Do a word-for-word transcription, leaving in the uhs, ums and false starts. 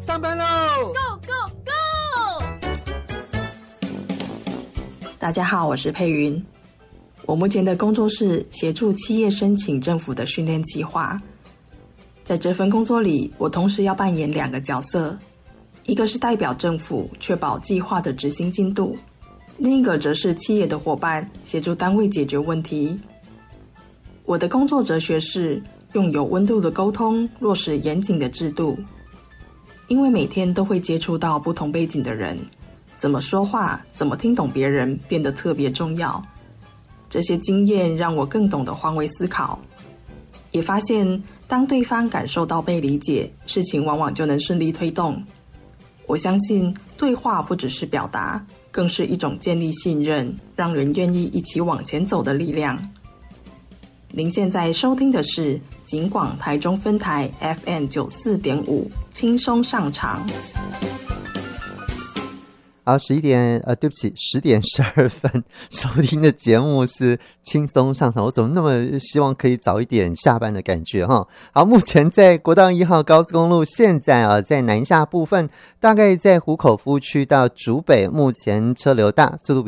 上班喽 ！Go Go Go！ 大家好，我是佩云。我目前的工作是协助企业申请政府的训练计划。在这份工作里，我同时要扮演两个角色，一个是代表政府确保计划的执行进度，另一个则是企业的伙伴，协助单位解决问题。我的工作哲学是用有温度的沟通落实严谨的制度。因为每天都会接触到不同背景的人，怎么说话，怎么听懂别人变得特别重要。这些经验让我更懂得换位思考，也发现当对方感受到被理解，事情往往就能顺利推动。我相信对话不只是表达，更是一种建立信任，让人愿意一起往前走的力量。您现在收听的是警广台中分台 F M 九十四点五，轻松上场。 好，十一点呃，对不起，十点十二分收听的节目是轻松上场。我怎么那么希望可以早一点下班的感觉哈？好，目前在国道一号高速公路，现在啊在南下部分，大概在湖口夫区到竹北，目前车流大，速度比